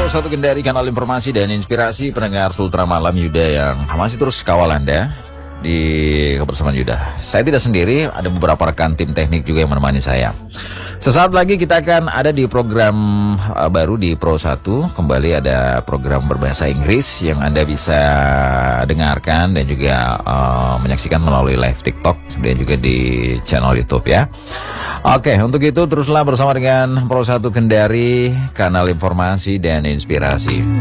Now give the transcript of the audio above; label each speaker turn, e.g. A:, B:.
A: Pro 1 Kendari, kanal informasi dan inspirasi pendengar Sultra Malam Yuda yang masih terus kawal Anda di kebersamaan Yuda. Saya tidak sendiri, ada beberapa rekan tim teknik juga yang menemani saya. Sesaat lagi kita akan ada di program baru di Pro 1. Kembali ada program berbahasa Inggris yang Anda bisa dengarkan dan juga menyaksikan melalui live TikTok dan juga di channel YouTube ya. Oke, untuk itu teruslah bersama dengan Pro 1 Kendari, kanal informasi dan inspirasi.